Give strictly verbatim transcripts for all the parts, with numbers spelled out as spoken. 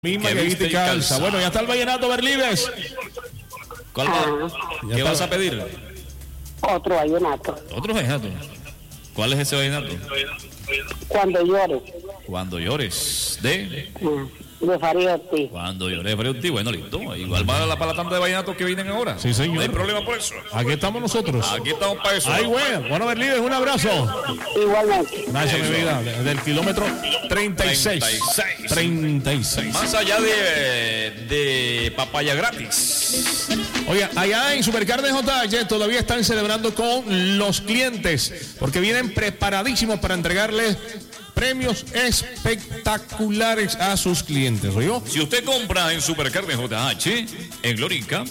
Misma que viste y calza. Bueno, ya está el vallenato, Berlibes. ¿Cuál va? ¿Qué está. vas a pedir? Otro vallenato. ¿Otro vallenato? ¿Cuál es ese vallenato? Cuando llores. Cuando llores. ¿De? De Farid Ortiz. Cuando llores, Farid Ortiz. Bueno, listo. Igual va la para la tanda de vallenatos que vienen ahora. Sí, señor. No hay problema por eso. Aquí estamos nosotros. Aquí estamos para eso. Ay, bueno. Bueno, Berlibes, un abrazo. Igualmente. Gracias, mi vida. Desde el kilómetro treinta y seis. treinta y seis. Más allá de, de papaya gratis. Oiga, allá en Supercarnes J H todavía están celebrando con los clientes porque vienen preparadísimos para entregarles premios espectaculares a sus clientes, ¿oyó? Si usted compra en Supercarnes J H, en Lorica,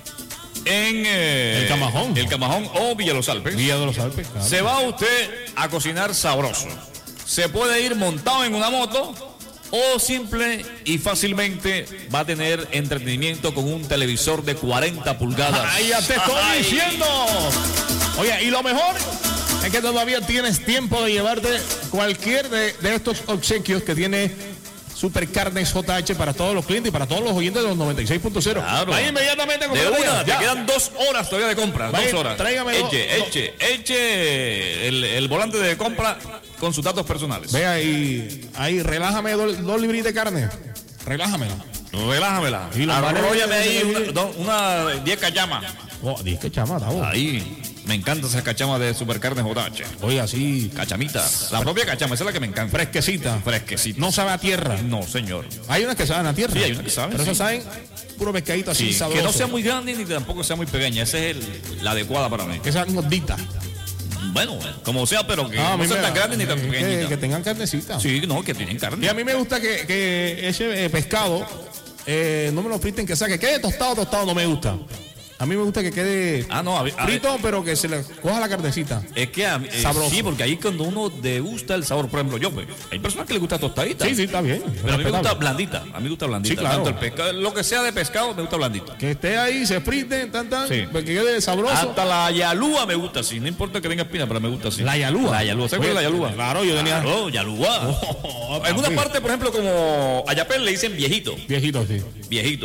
en eh, El Camajón. El Camajón o Villa Los Alpes, Villa de los Alpes, claro. se va usted a cocinar sabroso. Se puede ir montado en una moto o simple y fácilmente va a tener entretenimiento con un televisor de cuarenta pulgadas. ¡Ay, ya te estoy Ay. diciendo! Oye, y lo mejor es que todavía tienes tiempo de llevarte cualquier de, de estos obsequios que tiene Supercarnes J H para todos los clientes y para todos los oyentes de los noventa y seis punto cero. Claro. Ahí inmediatamente con De la una, tarea, te ya. quedan dos horas todavía de compra. Vaya, dos horas. tráigame dos- eche, dos- eche, eche el, el volante de compra con sus datos personales. Vea ahí, ahí, relájame dos, dos libritas de carne. Relájamela. Relájamela. Y la Arróllame mano- ahí una, do- una diez cachamas. Oh, dice que chama, Tavo. Ahí. Me encanta esa cachama de Supercarnes J H. Oye, así, Cachamita. La propia cachama, esa es la que me encanta. fresquecita. Fresquecita. No sabe a tierra. No, señor. Hay unas que saben a tierra. Sí, hay unas que saben, Pero esas sí. saben puro pescadito así Sí, sabroso. que no sea muy grande ni tampoco sea muy pequeña. Esa es el- la adecuada para mí. Que sean gorditas. Bueno, como sea, pero que Ah, a no mí sea me- tan grande ni tan que- pequeñita. Que tengan carnecita. Sí, no, que tienen Y carne. a mí me gusta que, que ese eh, pescado eh, no me lo friten, que sea, que quede tostado, tostado no me gusta. A mí me gusta que quede Ah, no, a ver, a ver. frito, pero que se le coja la carnecita. Es que a mí- eh, Sabroso. sí, porque ahí cuando uno degusta el sabor, por ejemplo, yo, pues, hay personas que les gusta tostadita. Sí, sí, está bien. Pero a mí me gusta respetable. blandita. A mí me gusta blandita. Sí, claro. Tanto el pescado, lo que sea de pescado, me gusta blandito. Que esté ahí, se friten, tan, tan, Sí. que quede sabroso. Hasta la yalúa me gusta así. No importa que tenga espina, pero me gusta así. La yalúa. La yalúa. ¿Sabes cuál es la yalúa? Claro, yo tenía Claro, yalúa. Oh, en una papi. parte, por ejemplo, como Ayapel le dicen viejito. viejito, sí. Viejito.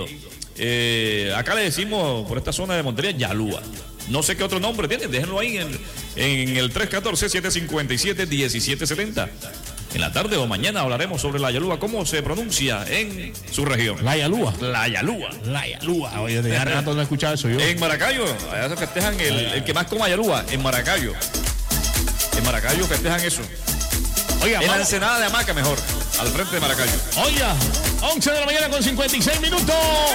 Eh, acá le decimos, por esta zona de Montería, yalúa. No sé qué otro nombre tienen, déjenlo ahí en, en el tres uno cuatro, siete cinco siete, uno siete siete cero. En la tarde o mañana hablaremos sobre la yalúa, cómo se pronuncia en su región. La yalúa. La yalúa. La yalúa. Oye, tenía rato de no escuchar eso yo. En Maracayo, allá se festejan el, el que más coma yalúa, en Maracayo. En Maracayo festejan eso. Oiga, En la vamos. Ensenada de Hamaca mejor, al frente de Maracayo. Oiga, once de la mañana con cincuenta y seis minutos.